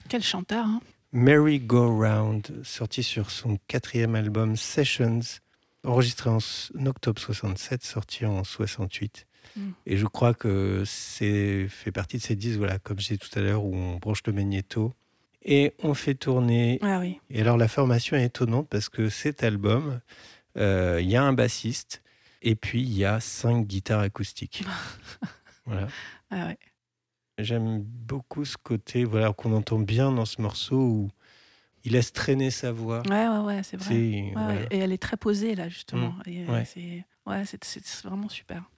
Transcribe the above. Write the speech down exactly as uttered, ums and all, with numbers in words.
Quel chanteur, hein. Merry Go Round, sorti sur son quatrième album Sessions, enregistré en, en octobre soixante-sept, sorti en soixante-huit. Mm. Et je crois que c'est fait partie de ces disques, voilà, comme je disais tout à l'heure, où on branche le magnéto et on fait tourner. Ah oui. Et alors la formation est étonnante parce que cet album, il euh, y a un bassiste et puis il y a cinq guitares acoustiques. Voilà. Ah ouais. J'aime beaucoup ce côté, voilà, qu'on entend bien dans ce morceau où il laisse traîner sa voix. Ouais, ouais, ouais, c'est vrai. C'est, ouais, voilà. ouais. Et elle est très posée là, justement. Mmh, et ouais. c'est, ouais, c'est, c'est, c'est vraiment super.